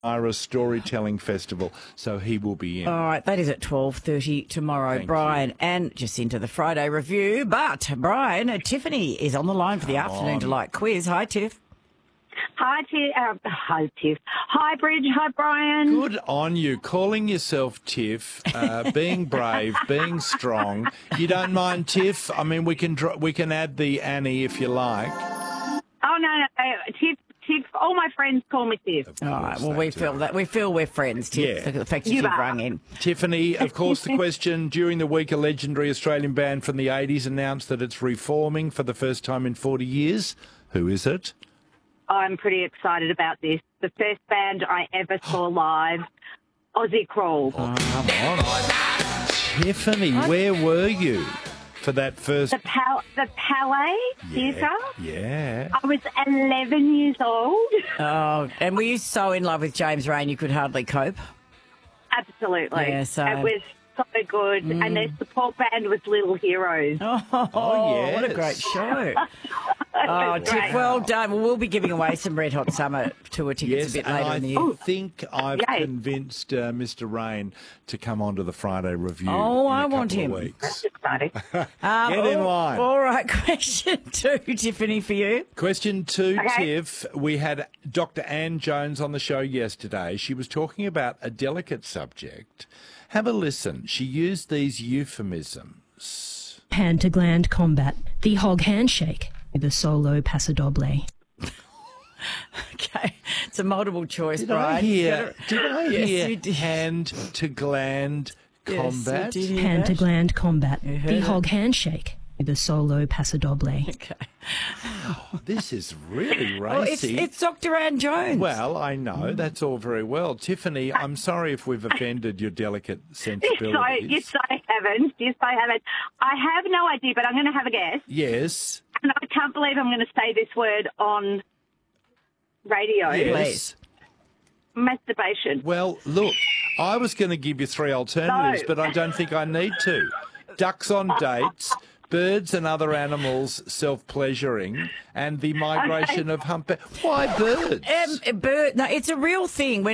Ira Storytelling Festival, so he will be in. All right, that is at 12:30 tomorrow, Thank Brian. you. And just into the Friday review. But, Brian, Tiffany is on the line for the Afternoon Delight quiz. Hi, Tiff. Hi, Tiff. Hi, Bridge. Hi, Brian. Good on you, calling yourself Tiff, being brave, being strong. You don't mind, Tiff? I mean, we can add the Annie if you like. Oh, no. Tiff. All my friends call me Tiff. All right, well, we feel we're friends, Tiff, Yeah. the fact that you've rung in. Tiffany, of course, the question, during the week, a legendary Australian band from the 80s announced that it's reforming for the first time in 40 years. Who is it? I'm pretty excited about this. The first band I ever saw live, Aussie Crawl. Oh, come on. Tiffany, where were you for that first... The Palais Theatre. Yeah. I was 11 years old. Oh, and were you so in love with James Rain you could hardly cope? Absolutely. Yeah, so... It was so good. And their support band was Little Heroes. Oh, yes. What a great show. Oh, Tiff, well done. Well, we'll be giving away some Red Hot Summer tour tickets a bit later in the year. I think I've convinced Mr. Rain to come on to the Friday review. Oh, in I a want couple him. of weeks. That's exciting. Get in line. All right, question 2, Tiffany, for you. Question 2, Okay. Tiff. We had Dr. Anne Jones on the show yesterday. She was talking about a delicate subject. Have a listen. She used these euphemisms. Hand-to-gland combat, the hog handshake, the solo paso doble. Okay, it's a multiple choice, Did Brian. I hear Yes, you did. hand-to-gland Yes, combat? you did hear Hand-to-gland combat, heard the it. hog handshake, the solo paso doble. Okay. This is really Well, racy. it's Dr. Anne Jones. Well, I know. That's all very well. Tiffany, I'm sorry if we've offended your delicate sensibilities. Yes, I haven't. I have no idea, but I'm going to have a guess. Yes. And I can't believe I'm going to say this word on radio. Yes. Masturbation. Well, look, I was going to give you 3 alternatives, No. but I don't think I need to. Ducks on dates, birds and other animals self-pleasuring, and the migration of humpback. Why birds? No, it's a real thing.